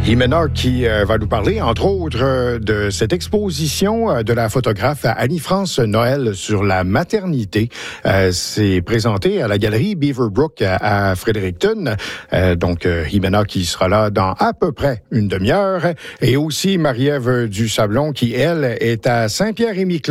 Jimena qui va nous parler, entre autres, de cette exposition de la photographe Annie-France Noël sur la maternité. C'est présenté à la galerie Beaverbrook à Fredericton. Donc, Jimena qui sera là dans à peu près une demi-heure. Et aussi Marie-Ève Dusablon qui, elle, est à Saint-Pierre-et-Miquelon